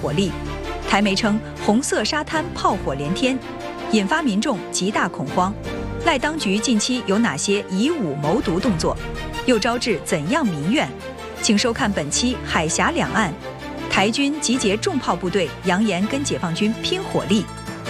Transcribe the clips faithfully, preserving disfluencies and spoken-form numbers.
火力。台媒称红色沙滩炮火连天，引发民众极大恐慌。赖当局近期有哪些以武谋独动作，又招致怎样民怨？请收看本期《海峡两岸》，台军集结重炮部队，扬言跟解放军拼火力。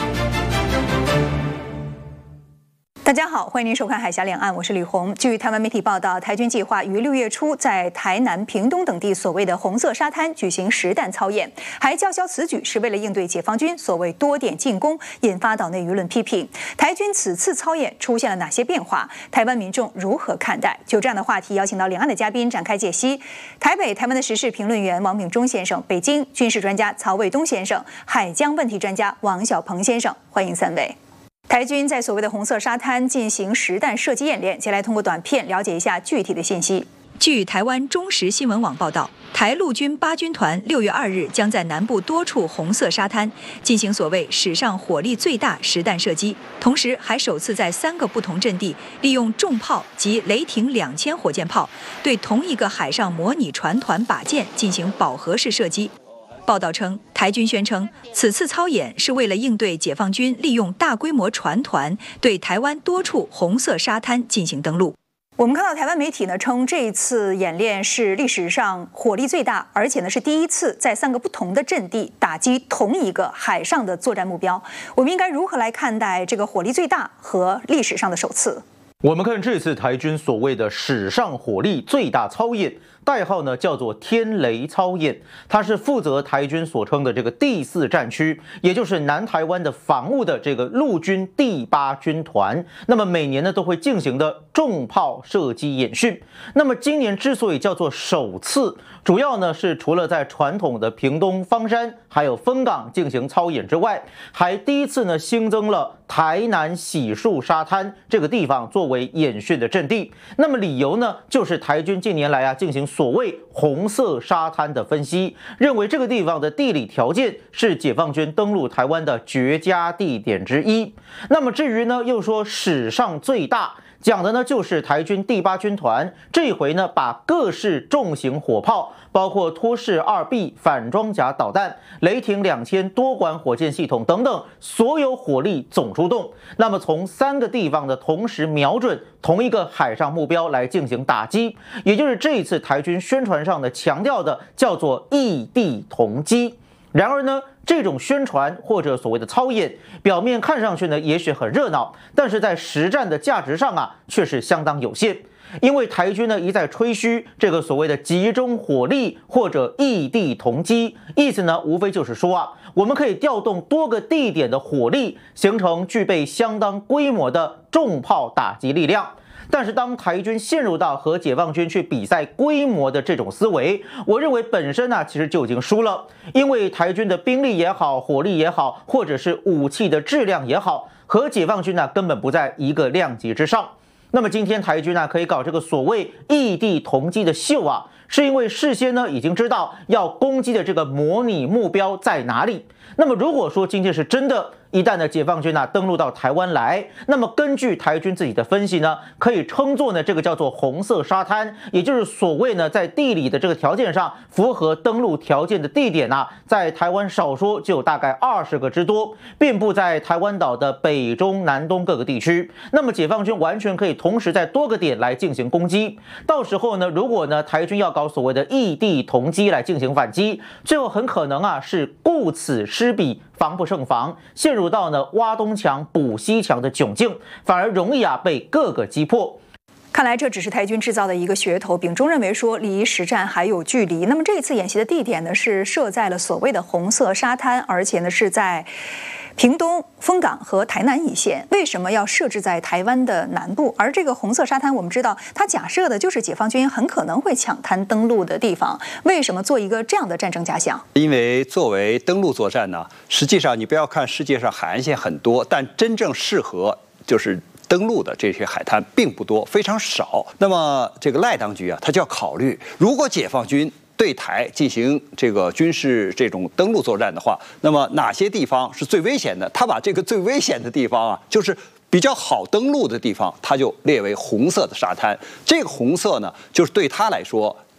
大家好，欢迎您收看《海峡两岸》，我是李红。据台湾媒体报道，台军计划于六月初在台南、屏东等地所谓的红色沙滩举行实弹操演，还叫嚣此举是为了应对解放军所谓多点进攻，引发岛内舆论批评。台军此次操演出现了哪些变化？台湾民众如何看待？就这样的话题，邀请到两岸的嘉宾展开解析。台北台湾的时事评论员王炳忠先生，北京军事专家曹卫东先生，海疆问题专家王小鹏先生，欢迎三位。台军在所谓的红色沙滩进行实弹射击演练，先来通过短片了解一下具体的信息。据台湾中时新闻网报道，台陆军八军团六月二日将在南部多处红色沙滩进行所谓史上火力最大实弹射击，同时还首次在三个不同阵地利用重炮及雷霆两千火箭炮对同一个海上模拟船团靶舰进行饱和式射击。报道称，台军宣称此次操演是为了应对解放军利用大规模船团对台湾多处红色沙滩进行登陆。我们看到台湾媒体呢称，这一次演练是历史上火力最大，而且呢是第一次在三个不同的阵地打击同一个海上的作战目标。我们应该如何来看待这个火力最大和历史上的首次？ 我们看这次台军所谓的史上火力最大操演，代号呢叫做天雷操演，它是负责台军所称的这个第四战区，也就是南台湾的防务的这个陆军第八军团。那么每年呢都会进行的重炮射击演训。那么今年之所以叫做首次，主要呢是除了在传统的屏东方山还有丰港进行操演之外，还第一次呢新增了台南喜树沙滩这个地方作为演训的阵地。那么理由呢，就是台军近年来啊进行所谓红色沙滩的分析，认为这个地方的地理条件是解放军登陆台湾的绝佳地点之一。那么至于呢，又说史上最大，讲的呢就是台军第八军团这一回呢，把各式重型火炮，包括托式二 B 反装甲导弹、雷霆两千多管火箭系统等等，所有火力总出动。那么从三个地方的同时瞄准同一个海上目标来进行打击，也就是这一次台军宣传上的强调的叫做异地同击。然而呢，这种宣传或者所谓的操演，表面看上去呢也许很热闹，但是在实战的价值上啊，却是相当有限。因为台军呢一再吹嘘这个所谓的集中火力或者异地同击，意思呢无非就是说啊，我们可以调动多个地点的火力，形成具备相当规模的重炮打击力量。但是当台军陷入到和解放军去比赛规模的这种思维，我认为本身呢其实就已经输了，因为台军的兵力也好，火力也好，或者是武器的质量也好，和解放军呢根本不在一个量级之上。那么今天台军呢可以搞这个所谓异地同击的秀啊，是因为事先呢已经知道要攻击的这个模拟目标在哪里。那么如果说今天是真的，一旦呢解放军呢登陆到台湾来，那么根据台军自己的分析呢，可以称作呢这个叫做红色沙滩，也就是所谓呢在地理的这个条件上符合登陆条件的地点啊，在台湾少说就有大概二十个之多，遍布在台湾岛的北中南东各个地区。那么解放军完全可以同时在多个点来进行攻击。到时候呢，如果呢台军要搞所谓的异地同击来进行反击，最后很可能啊是顾此失彼，防不胜防，陷入到呢挖东墙补西墙的窘境，反而容易啊被各个击破。 看来这只是台军制造的一个噱头。炳忠认为说，离实战还有距离。那么这一次演习的地点呢，是设在了所谓的红色沙滩，而且呢是在屏东、丰港和台南一线。为什么要设置在台湾的南部？而这个红色沙滩，我们知道它假设的就是解放军很可能会抢滩登陆的地方。为什么做一个这样的战争假想？ 因为作为登陆作战呢，实际上你不要看世界上海岸线很多，但真正适合就是登陆的这些海滩并不多，非常少。那么这个赖当局啊，他就要考虑，如果解放军对台进行这个军事这种登陆作战的话，那么哪些地方是最危险的？他把这个最危险的地方啊，就是比较好登陆的地方，他就列为红色的沙滩。这个红色呢，就是对他来说，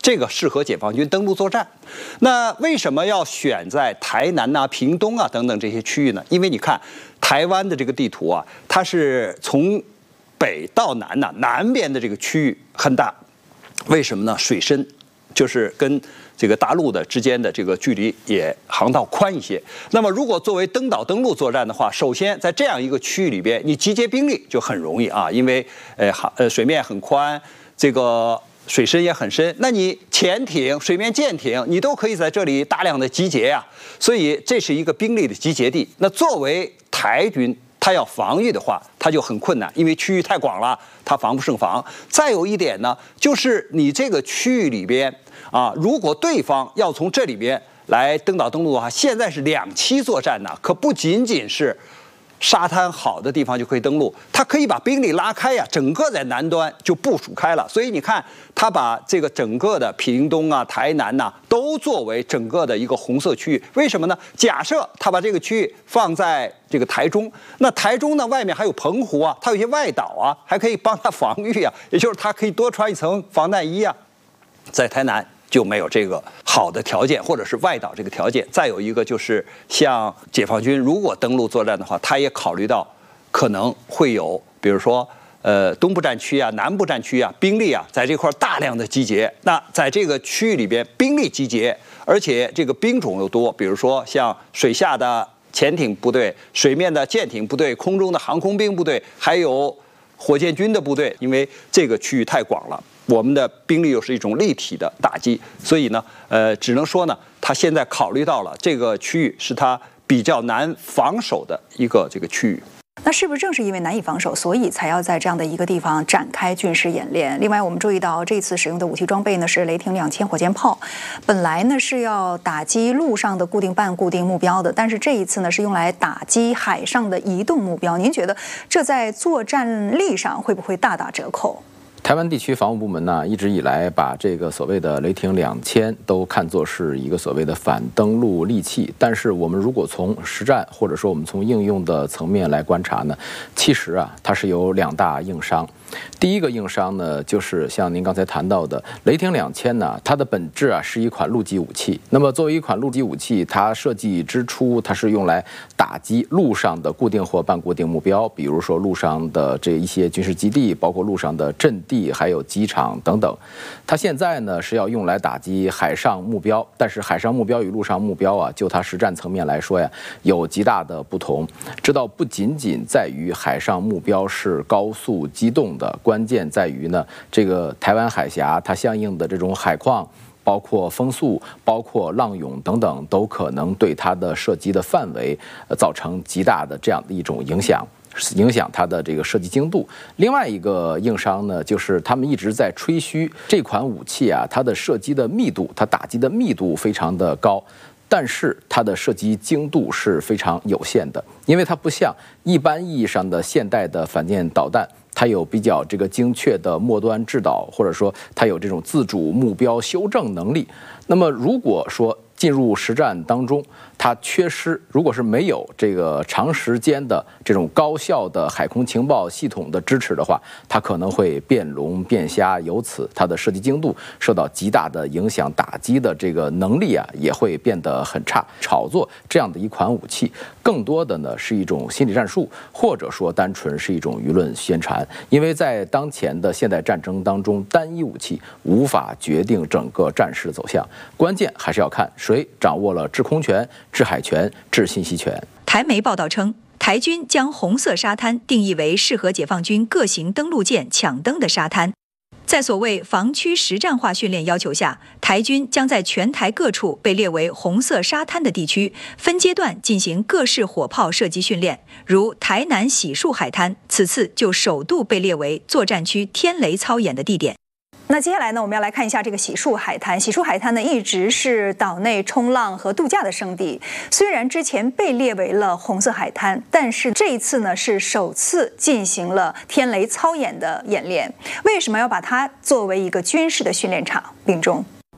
这个适合解放军登陆作战。那为什么要选在台南啊、屏东啊等等这些区域呢？因为你看台湾的这个地图啊，它是从北到南呐、啊，南边的这个区域很大，为什么呢？水深，就是跟这个大陆的之间的这个距离也航道宽一些。那么如果作为登岛登陆作战的话，首先在这样一个区域里边，你集结兵力就很容易啊，因为呃航呃水面很宽，这个水深也很深，那你潜艇、水面舰艇，你都可以在这里大量的集结呀、啊，所以这是一个兵力的集结地。那作为台军，他要防御的话，他就很困难，因为区域太广了，他防不胜防。再有一点呢，就是你这个区域里边啊，如果对方要从这里边来登岛登陆的话，现在是两栖作战呢，可不仅仅是沙滩好的地方就可以登陆，它可以把兵力拉开呀，整个在南端就部署开了。所以你看，它把这个整个的屏东啊、台南呐、啊，都作为整个的一个红色区域。为什么呢？假设它把这个区域放在这个台中，那台中呢外面还有澎湖啊，它有一些外岛啊，还可以帮它防御啊，也就是它可以多穿一层防弹衣啊。在台南就没有这个好的条件，或者是外岛这个条件。再有一个就是像解放军如果登陆作战的话，他也考虑到可能会有，比如说呃东部战区啊、南部战区啊，兵力啊在这块大量的集结。那在这个区域里边，兵力集结，而且这个兵种又多，比如说像水下的潜艇部队、水面的舰艇部队、空中的航空兵部队，还有火箭军的部队，因为这个区域太广了。我们的兵力又是一种立体的打击，所以呢，呃，只能说呢，他现在考虑到了这个区域是他比较难防守的一个这个区域。 那是不是正是因为难以防守，所以才要在这样的一个地方展开军事演练？另外，我们注意到这次使用的武器装备呢是雷霆两千火箭炮，本来呢是要打击陆上的固定半固定目标的，但是这一次呢是用来打击海上的移动目标。您觉得这在作战力上会不会大打折扣？ 台湾地区防务部门呢，一直以来把这个所谓的雷霆两千都看作是一个所谓的反登陆利器。但是我们如果从实战或者说我们从应用的层面来观察呢，其实啊，它是有两大硬伤。第一个硬伤呢，就是像您刚才谈到的雷霆两千呢，它的本质啊是一款陆基武器。那么作为一款陆基武器，它设计之初，它是用来打击陆上的固定或半固定目标，比如说陆上的这一些军事基地，包括陆上的阵地，还有机场等等。它现在呢是要用来打击海上目标，但是海上目标与陆上目标啊，就它实战层面来说呀，有极大的不同。这倒不仅仅在于海上目标是高速机动的。关键在于呢，这个台湾海峡它相应的这种海况，包括风速、包括浪涌等等，都可能对它的射击的范围，呃，造成极大的这样的一种影响，影响它的这个射击精度。另外一个硬伤呢，就是他们一直在吹嘘这款武器啊，它的射击的密度，它打击的密度非常的高。但是它的射击精度是非常有限的，因为它不像一般意义上的现代的反舰导弹，它有比较这个精确的末端制导，或者说它有这种自主目标修正能力。那么如果说进入实战当中，它缺失，如果是没有这个长时间的这种高效的海空情报系统的支持的话，它可能会变聋变瞎，由此它的射击精度受到极大的影响，打击的这个能力啊也会变得很差。炒作这样的一款武器，更多的呢是一种心理战术，或者说单纯是一种舆论宣传。因为在当前的现代战争当中，单一武器无法决定整个战事的走向，关键还是要看谁掌握了制空权、制海权、制信息权。 台媒报道称，台军将红色沙滩定义为适合解放军各型登陆舰抢登的沙滩。在所谓防区实战化训练要求下，台军将在全台各处被列为红色沙滩的地区，分阶段进行各式火炮射击训练。如台南喜树海滩，此次就首度被列为作战区天雷操演的地点。那接下来呢，我们要来看一下这个喜树海滩。喜树海滩呢，一直是岛内冲浪和度假的圣地。虽然之前被列为了红色海滩，但是这一次呢，是首次进行了天雷操演的演练。为什么要把它作为一个军事的训练场？秉忠。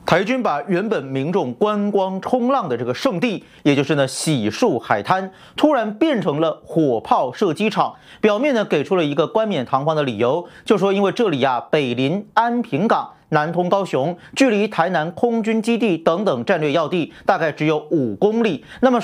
台军把原本民众观光冲浪的这个圣地，也就是呢洗漱海滩，突然变成了火炮射击场。表面呢给出了一个冠冕堂皇的理由，就说因为这里啊北临安平港，南通高雄，距离台南空军基地等等战略要地大概只有五公里。那么